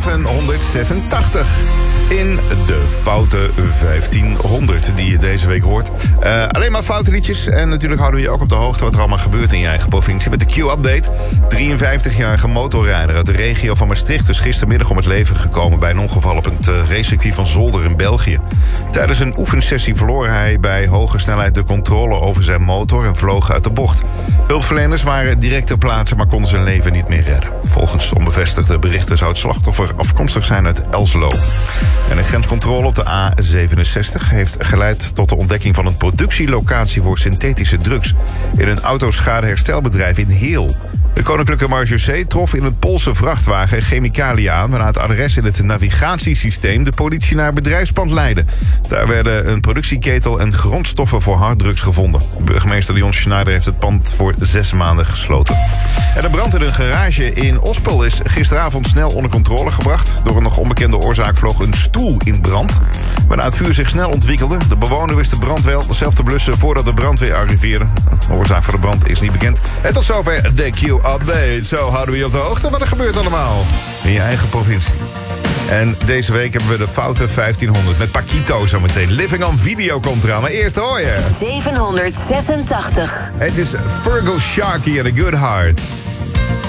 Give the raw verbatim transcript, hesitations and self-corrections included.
zevenhonderdzesentachtig. In de foute vijftienhonderd die je deze week hoort. Uh, alleen maar foute liedjes. En natuurlijk houden we je ook op de hoogte wat er allemaal gebeurt in je eigen provincie. Met de Q-update. drieënvijftigjarige motorrijder uit de regio van Maastricht is gistermiddag om het leven gekomen bij een ongeval op het racecircuit van Zolder in België. Tijdens een oefensessie verloor hij bij hoge snelheid de controle over zijn motor en vloog uit de bocht. Hulpverleners waren direct ter plaatse, maar konden zijn leven niet meer redden. Volgens onbevestigde berichten zou het slachtoffer afkomstig zijn uit Elslo. En een grenscontrole op de A zevenenzestig heeft geleid tot de ontdekking van een productielocatie voor synthetische drugs in een autoschadeherstelbedrijf in Heel. De Koninklijke Marechaussee trof in een Poolse vrachtwagen chemicaliën aan, waarna het adres in het navigatiesysteem de politie naar het bedrijfspand leidde. Daar werden een productieketel en grondstoffen voor harddrugs gevonden. Burgemeester Leon Schneider heeft het pand voor zes maanden gesloten. En de brand in een garage in Ospel is gisteravond snel onder controle gebracht. Door een nog onbekende oorzaak vloog een stoel in brand, waarna het vuur zich snel ontwikkelde. De bewoner wist de brand wel zelf te blussen voordat de brandweer arriveerde. De oorzaak van de brand is niet bekend. En tot zover de Q-update. Zo houden we je op de hoogte wat er gebeurt allemaal in je eigen provincie. En deze week hebben we de foute vijftienhonderd met Paquito zometeen. Living on Video komt eraan, maar eerst hoor je zevenhonderdzesentachtig. Het is Fergal Sharkey and a Good Heart.